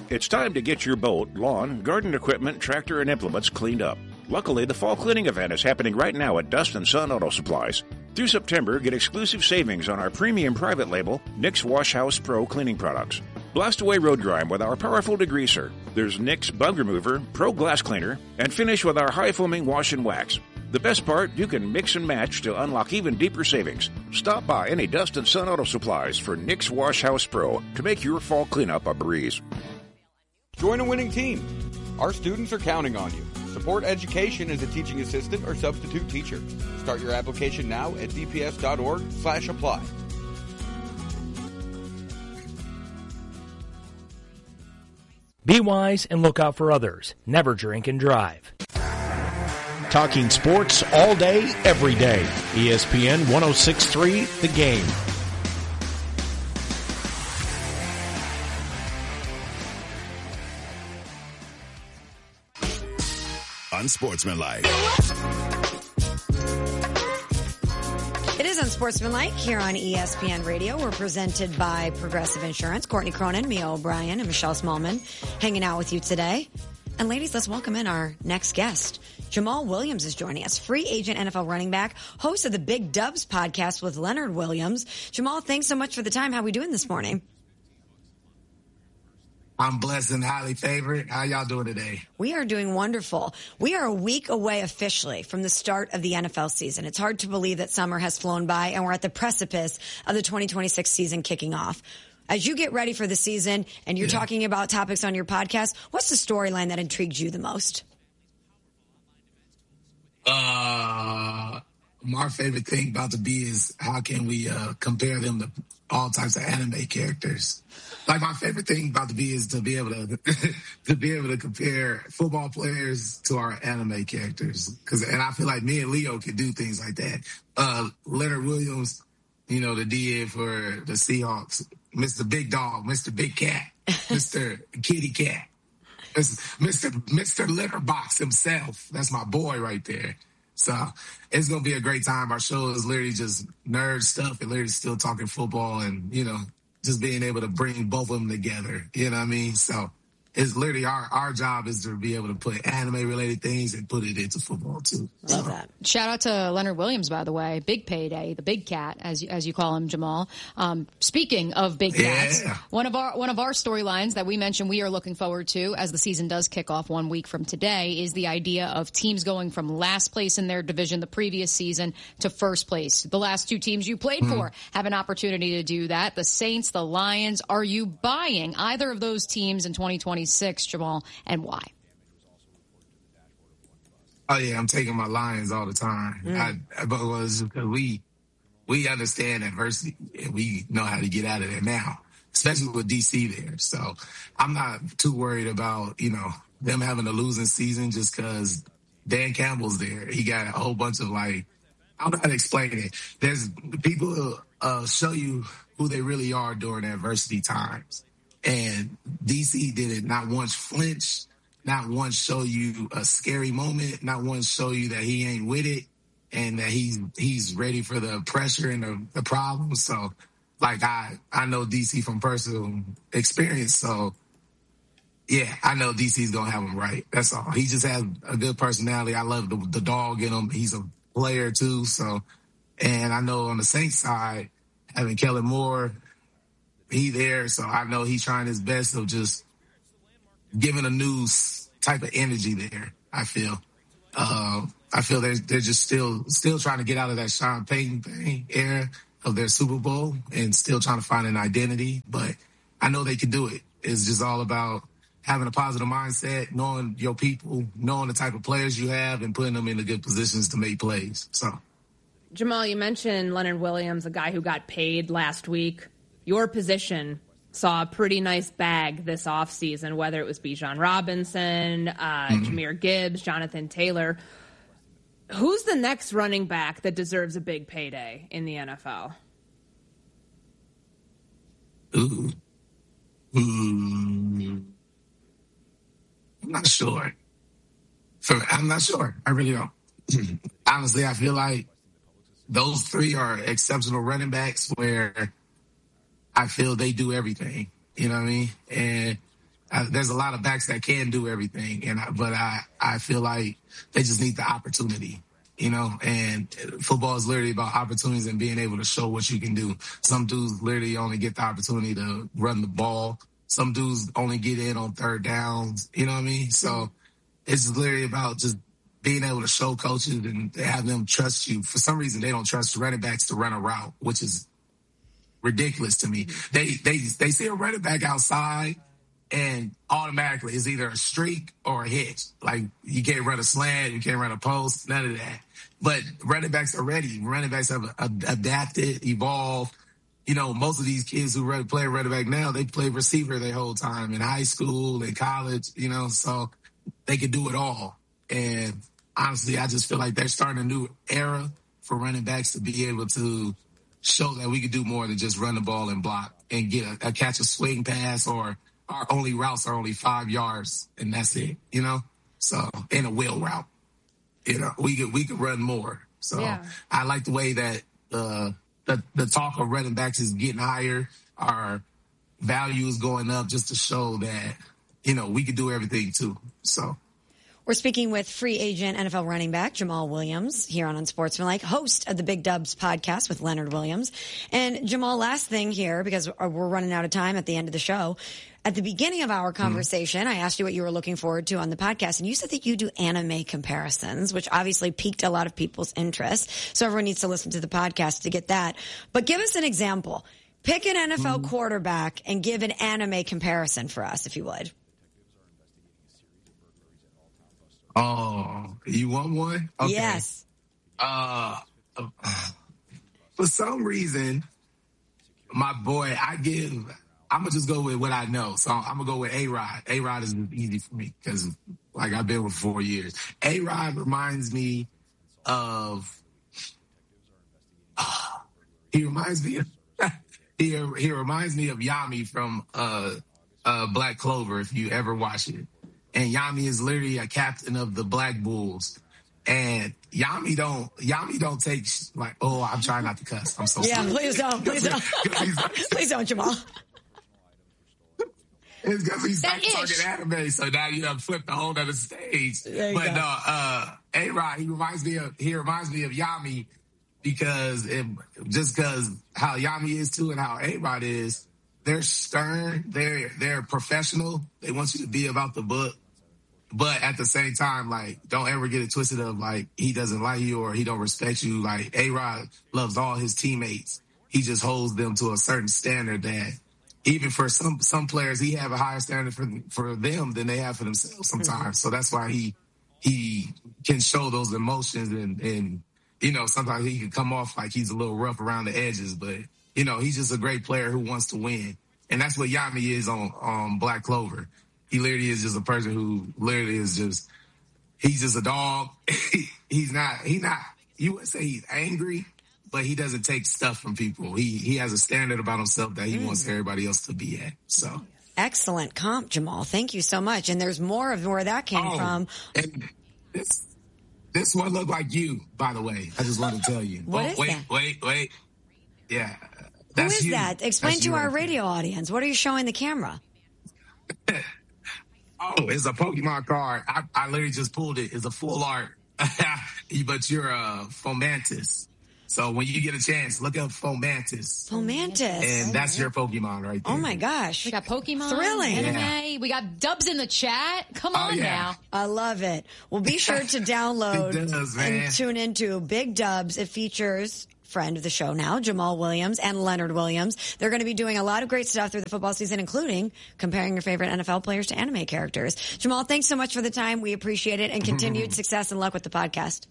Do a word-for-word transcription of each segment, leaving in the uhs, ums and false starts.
It's time to get your boat, lawn, garden equipment, tractor, and implements cleaned up. Luckily, the fall cleaning event is happening right now at Dust and Sun Auto Supplies. Through September, get exclusive savings on our premium private label, Nix Wash House Pro cleaning products. Blast away road grime with our powerful degreaser. There's Nix Bug Remover, Pro Glass Cleaner, and finish with our high-foaming wash and wax. The best part, you can mix and match to unlock even deeper savings. Stop by any Dust and Sun Auto Supplies for Nix Wash House Pro to make your fall cleanup a breeze. Join a winning team. Our students are counting on you. Support education as a teaching assistant or substitute teacher. Start your application now at dps.org slash apply. Be wise and look out for others. Never drink and drive. Talking sports all day, every day. E S P N one oh six point three, The Game. Unsportsmanlike. It is Unsportsmanlike here on E S P N Radio. We're presented by Progressive Insurance. Courtney Cronin, Mia O'Brien, and Michelle Smallman hanging out with you today. And ladies, let's welcome in our next guest. Jamaal Williams is joining us, free agent N F L running back, host of the Big Dubs podcast with Leonard Williams. Jamaal, thanks so much for the time. How are we doing this morning? I'm blessed and highly favored. How y'all doing today? We are doing wonderful. We are a week away officially from the start of the N F L season. It's hard to believe that summer has flown by and we're at the precipice of the twenty twenty-six season kicking off. As you get ready for the season and you're yeah. talking about topics on your podcast, what's the storyline that intrigued you the most? Uh, my favorite thing about the B is how can we uh, compare them to all types of anime characters. Like my favorite thing about the B is to be able to to be able to compare football players to our anime characters. Cause, and I feel like me and Leo could do things like that. Uh, Leonard Williams, you know, the D N for the Seahawks, Mister Big Dog, Mister Big Cat, Mister Kitty Cat, Mister Mister Litterbox himself. That's my boy right there. So it's going to be a great time. Our show is literally just nerd stuff and literally still talking football and, you know, just being able to bring both of them together. You know what I mean? So it's literally our, our job is to be able to put anime-related things and put it into football, too. Love so. that. Shout out to Leonard Williams, by the way. Big payday, the big cat, as you, as you call him, Jamaal. Um, speaking of big cats, yeah. one of our one of our storylines that we mentioned we are looking forward to as the season does kick off one week from today is the idea of teams going from last place in their division the previous season to first place. The last two teams you played mm-hmm. for have an opportunity to do that. The Saints, the Lions. Are you buying either of those teams in twenty twenty-six, Jamaal, and why? Oh yeah, I'm taking my Lions all the time. Mm. I, but it was because we we understand adversity and we know how to get out of there now, especially with D C there. So I'm not too worried about, you know, them having a losing season just because Dan Campbell's there. He got a whole bunch of like, I don't know how to explain it. There's people uh, show you who they really are during adversity times. And D C did it not once flinch, not once show you a scary moment, not once show you that he ain't with it and that he's he's ready for the pressure and the, the problems. So, like, I, I know D C from personal experience. So, yeah, I know D C's going to have him right. That's all. He just has a good personality. I love the, the dog in him. He's a player, too. So, and I know on the Saints side, having Kellen Moore, he there, so I know he's trying his best of just giving a new type of energy there. I feel, uh, I feel they're they're just still still trying to get out of that Sean Payton thing era of their Super Bowl and still trying to find an identity. But I know they can do it. It's just all about having a positive mindset, knowing your people, knowing the type of players you have, and putting them in the good positions to make plays. So, Jamaal, you mentioned Leonard Williams, a guy who got paid last week. Your position saw a pretty nice bag this offseason, whether it was Bijan Robinson, uh, mm-hmm. Jahmyr Gibbs, Jonathan Taylor. Who's the next running back that deserves a big payday in the N F L? Ooh. Mm. I'm not sure. For, I'm not sure. I really don't. Honestly, I feel like those three are exceptional running backs where I feel they do everything. You know what I mean? And I, there's a lot of backs that can do everything, and I, but I, I feel like they just need the opportunity, you know. And football is literally about opportunities and being able to show what you can do. Some dudes literally only get the opportunity to run the ball. Some dudes only get in on third downs. You know what I mean? So it's literally about just being able to show coaches and have them trust you. For some reason, they don't trust running backs to run a route, which is ridiculous to me. They they they see a running back outside, and automatically it's either a streak or a hitch. Like, you can't run a slant, you can't run a post, none of that. But running backs are ready. Running backs have adapted, evolved. You know, most of these kids who run, play running back now, they play receiver their whole time in high school, in college, you know, so they can do it all. And honestly, I just feel like they're starting a new era for running backs to be able to show that we could do more than just run the ball and block and get a, a catch a swing pass, or our only routes are only five yards and that's it, you know? So, in a wheel route, you know, we could, we could run more. So yeah. I like the way that uh, the, the talk of running backs is getting higher. Our value is going up just to show that, you know, we could do everything too. So. We're speaking with free agent N F L running back Jamal Williams here on Unsportsmanlike, host of the Big Dubs podcast with Leonard Williams. And Jamal, last thing here, because we're running out of time at the end of the show. At the beginning of our conversation, mm-hmm. I asked you what you were looking forward to on the podcast, and you said that you do anime comparisons, which obviously piqued a lot of people's interest. So everyone needs to listen to the podcast to get that. But give us an example. Pick an N F L mm-hmm. quarterback and give an anime comparison for us, if you would. Oh, you want one? Okay. Yes. Uh, for some reason, my boy, I give, I'm going to just go with what I know. So I'm going to go with A-Rod. A-Rod is easy for me because, like, I've been with four years. A-Rod reminds me of, uh, he reminds me of, he, he reminds me of Yami from uh, uh, Black Clover, if you ever watch it. And Yami is literally a captain of the Black Bulls. And Yami don't, Yami don't take, like, oh, I'm trying not to cuss. I'm so yeah, sorry. Yeah, please don't. Please don't. Please don't, Jamal. It's because he's not talking anime, so now you have flipped the whole other stage. But go. no, uh, A-Rod, he reminds me of, he reminds me of Yami because it, just because how Yami is too and how A-Rod is. They're stern. They're they're professional. They want you to be about the book, but at the same time, like, don't ever get it twisted of like he doesn't like you or he don't respect you. Like, A-Rod loves all his teammates. He just holds them to a certain standard that even for some some players, he have a higher standard for for them than they have for themselves sometimes. Mm-hmm. So that's why he he can show those emotions and and you know sometimes he can come off like he's a little rough around the edges, but. You know, he's just a great player who wants to win. And that's what Yami is on um, Black Clover. He literally is just a person who literally is just, he's just a dog. he's not, he not, you would say he's angry, but he doesn't take stuff from people. He he has a standard about himself that he mm. wants everybody else to be at. So excellent comp, Jamal. Thank you so much. And there's more of where that came oh, from. And this, this one looked like you, by the way. I just want to tell you. What oh, is wait, that? wait, wait. Yeah. Who is you. that? Explain That's to our right radio there. audience. What are you showing the camera? Oh, it's a Pokemon card. I, I literally just pulled it. It's a full art. But you're a Fomantis. So when you get a chance, look up Fomantis. Fomantis. And that's your Pokemon right there. Oh, my gosh. We got Pokemon. Thrilling. Anime. Yeah. We got Dubs in the chat. Come on oh, yeah. now. I love it. Well, be sure to download it does, and tune into Big Dubs. It features friend of the show now, Jamal Williams and Leonard Williams. They're going to be doing a lot of great stuff through the football season, including comparing your favorite N F L players to anime characters. Jamal, thanks so much for the time. We appreciate it, and continued success and luck with the podcast.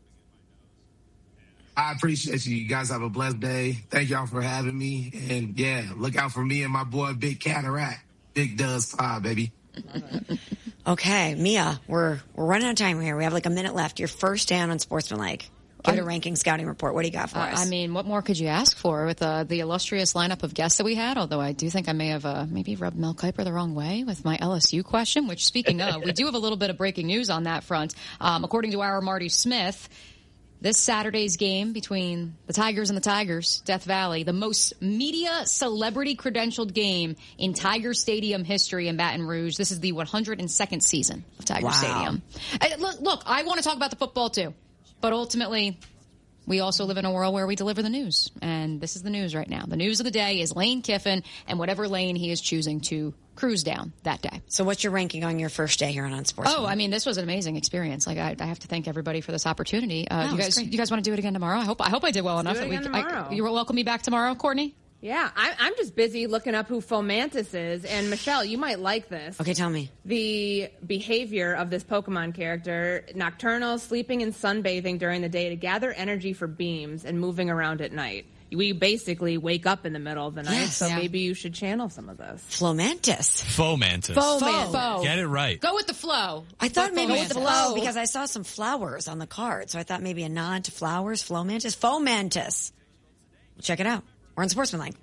I appreciate you. You guys have a blessed day. Thank y'all for having me. And yeah, look out for me and my boy, Big Cataract. Big Dubs Pod, baby. Okay, Mia, we're we're running out of time here. We have like a minute left. Your first down on Sportsmanlike. Get a ranking scouting report. What do you got for uh, us? I mean, what more could you ask for with uh, the illustrious lineup of guests that we had? Although I do think I may have uh, maybe rubbed Mel Kiper the wrong way with my L S U question, which, speaking of, we do have a little bit of breaking news on that front. Um, according to our Marty Smith, this Saturday's game between the Tigers and the Tigers, Death Valley, the most media celebrity credentialed game in Tiger Stadium history in Baton Rouge. This is the one hundred second season of Tiger Wow. Stadium. Uh, look, look, I want to talk about the football too, but ultimately, we also live in a world where we deliver the news, and this is the news right now. The news of the day is Lane Kiffin and whatever lane he is choosing to cruise down that day. So what's your ranking on your first day here on Unsportsman? Oh, I mean, this was an amazing experience. Like, I, I have to thank everybody for this opportunity. Uh, Oh, you guys, great. you guys want to do it again tomorrow? I hope, I hope I did well enough. do it that we, again I, tomorrow. you will welcome me back tomorrow, Courtney? Yeah, I, I'm just busy looking up who Fomantis is. And Michelle, you might like this. Okay, tell me. The behavior of this Pokemon character, nocturnal, sleeping and sunbathing during the day to gather energy for beams and moving around at night. We basically wake up in the middle of the night, Yes. so Yeah. maybe you should channel some of this. Flomantis. Fomantis. Fomantis. Fo. Get it right. Go with the flow. I thought Go maybe with with the the flow flow. because I saw some flowers on the card. So I thought maybe a nod to flowers. Flomantis. Fomantis. Check it out. We're on Sportsmanlike.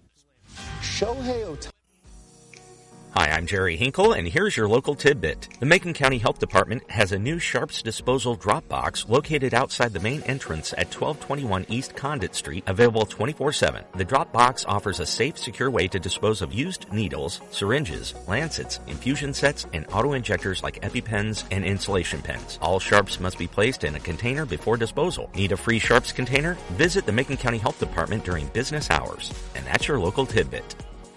Shohei Ohtani. Hi, I'm Jerry Hinkle, and here's your local tidbit. The Macon County Health Department has a new Sharps Disposal drop box located outside the main entrance at twelve twenty-one East Condit Street, available twenty-four seven. The drop box offers a safe, secure way to dispose of used needles, syringes, lancets, infusion sets, and auto-injectors like EpiPens and insulation pens. All Sharps must be placed in a container before disposal. Need a free Sharps container? Visit the Macon County Health Department during business hours. And that's your local tidbit.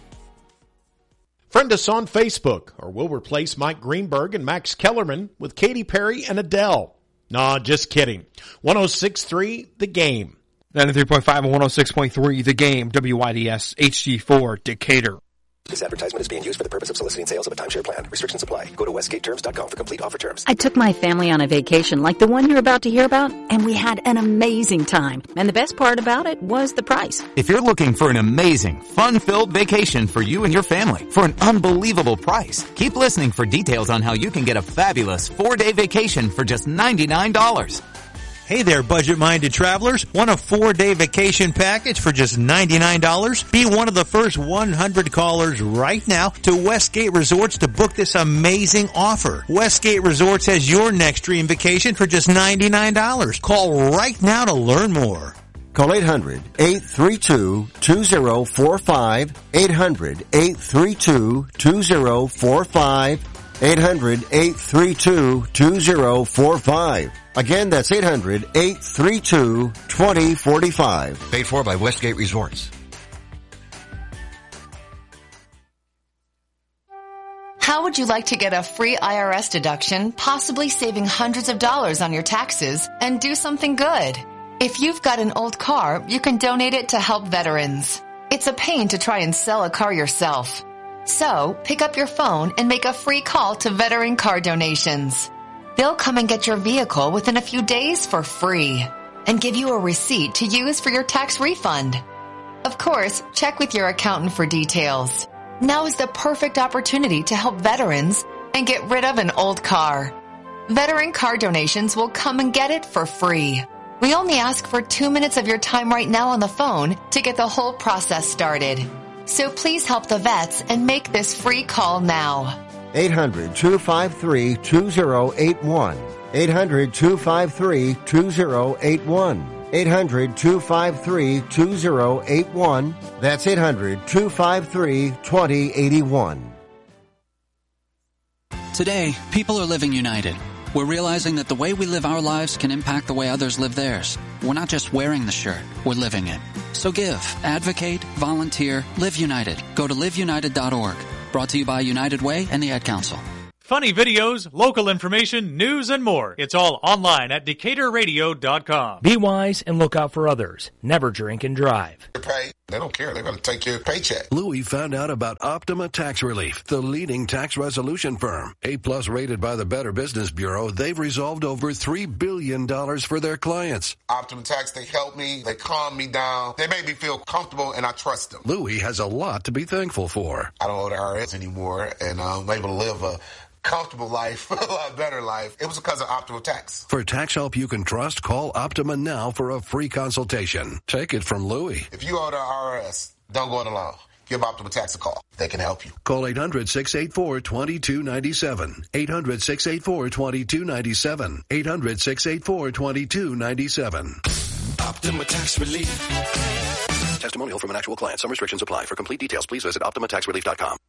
Friend us on Facebook, or we'll replace Mike Greenberg and Max Kellerman with Katy Perry and Adele. Nah, just kidding. one oh six point three The Game. ninety-three point five and one oh six point three The Game, W Y D S, H G four, Decatur. This advertisement is being used for the purpose of soliciting sales of a timeshare plan. Restrictions apply. Go to westgate terms dot com for complete offer terms. I took my family on a vacation like the one you're about to hear about, and we had an amazing time. And the best part about it was the price. If you're looking for an amazing, fun-filled vacation for you and your family for an unbelievable price, keep listening for details on how you can get a fabulous four-day vacation for just ninety-nine dollars. Hey there, budget-minded travelers. Want a four-day vacation package for just ninety-nine dollars? Be one of the first one hundred callers right now to Westgate Resorts to book this amazing offer. Westgate Resorts has your next dream vacation for just ninety-nine dollars. Call right now to learn more. Call eight hundred, eight three two, two oh four five, eight hundred, eight three two, two oh four five, eight hundred, eight three two, two oh four five. Again, that's eight hundred, eight three two, two oh four five. Paid for by Westgate Resorts. How would you like to get a free I R S deduction, possibly saving hundreds of dollars on your taxes, and do something good? If you've got an old car, you can donate it to help veterans. It's a pain to try and sell a car yourself. So, pick up your phone and make a free call to Veteran Car Donations. They'll come and get your vehicle within a few days for free and give you a receipt to use for your tax refund. Of course, check with your accountant for details. Now is the perfect opportunity to help veterans and get rid of an old car. Veteran Car Donations will come and get it for free. We only ask for two minutes of your time right now on the phone to get the whole process started. So please help the vets and make this free call now. eight hundred, two five three, two oh eight one. eight hundred, two five three, two oh eight one. eight hundred, two five three, two oh eight one. That's eight hundred, two five three, two oh eight one. Today, people are living united. We're realizing that the way we live our lives can impact the way others live theirs. We're not just wearing the shirt, we're living it. So give, advocate, volunteer, live united. Go to live united dot org. Brought to you by United Way and the Ad Council. Funny videos, local information, news, and more. It's all online at decatur radio dot com. Be wise and look out for others. Never drink and drive. Pay. They don't care. They're going to take your paycheck. Louis found out about Optima Tax Relief, the leading tax resolution firm. A-plus rated by the Better Business Bureau, they've resolved over three billion dollars for their clients. Optima Tax, they help me. They calm me down. They make me feel comfortable, and I trust them. Louis has a lot to be thankful for. I don't owe the I R S anymore, and I'm able to live a comfortable life, a lot better life. It was because of Optima Tax. For tax help you can trust, call Optima now for a free consultation. Take it from Louis. If you owe the I R S, don't go it alone. give Optima Tax a call. They can help you. Call eight hundred, six eight four, two two nine seven. eight hundred, six eight four, two two nine seven. eight hundred, six eight four, two two nine seven. Optima Tax Relief. Testimonial from an actual client. Some restrictions apply. For complete details, please visit Optima Tax Relief dot com.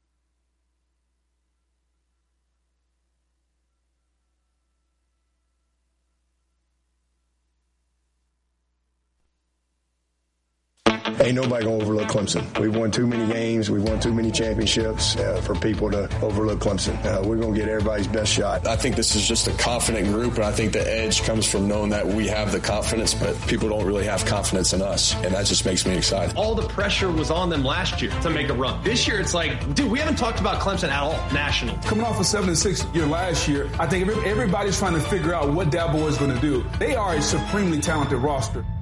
Ain't nobody going to overlook Clemson. We've won too many games. We've won too many championships uh, for people to overlook Clemson. Uh, we're going to get everybody's best shot. I think this is just a confident group, and I think the edge comes from knowing that we have the confidence, but people don't really have confidence in us, and that just makes me excited. All the pressure was on them last year to make a run. This year, it's like, dude, we haven't talked about Clemson at all national. Coming off a seven and six year last year, I think everybody's trying to figure out what Dabo is going to do. They are a supremely talented roster.